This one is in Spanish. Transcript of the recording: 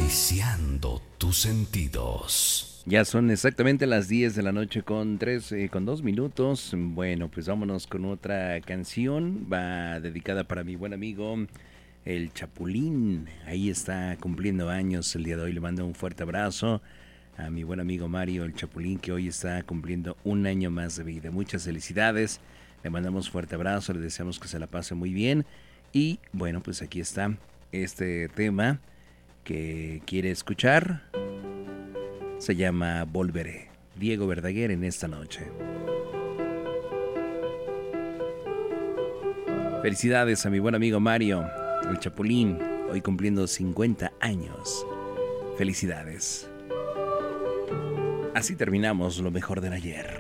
Acariciando tus sentidos. Ya son exactamente las 10 de la noche con 2 minutos. Bueno, pues vámonos con otra canción. Va dedicada para mi buen amigo, el Chapulín. Ahí está cumpliendo años el día de hoy. Le mando un fuerte abrazo a mi buen amigo Mario, el Chapulín, que hoy está cumpliendo un año más de vida. Muchas felicidades. Le mandamos fuerte abrazo. Le deseamos que se la pase muy bien. Y bueno, pues aquí está este tema que quiere escuchar. Se llama Volveré. Diego Verdaguer en esta noche. Felicidades a mi buen amigo Mario, el Chapulín, hoy cumpliendo 50 años. Felicidades. Así terminamos lo mejor del ayer.